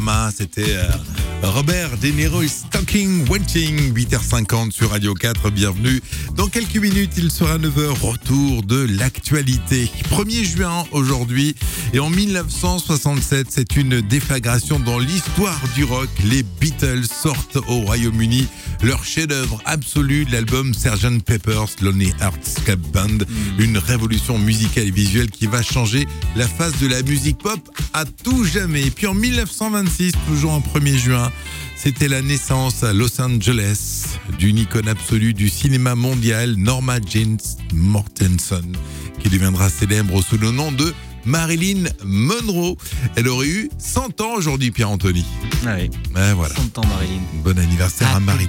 C'était Robert De Niro is Talking Wanting, 8h50 sur Radio 4, bienvenue. Dans quelques minutes, il sera 9h, retour de l'actualité. 1er juin aujourd'hui, et en 1967, c'est une déflagration dans l'histoire du rock. Les Beatles sortent au Royaume-Uni leur chef-d'œuvre absolu, l'album Sgt. Pepper's Lonely Hearts Club Band, une révolution musicale et visuelle qui va changer la face de la musique pop à tout jamais. Et puis en 1926, toujours en 1er juin, c'était la naissance à Los Angeles d'une icône absolue du cinéma mondial, Norma Jean Mortensen, qui deviendra célèbre sous le nom de Marilyn Monroe. Elle aurait eu 100 ans aujourd'hui, Pierre-Anthony. Ah oui. Ouais, voilà. 100 ans, Marilyn. Bon anniversaire à Marilyn.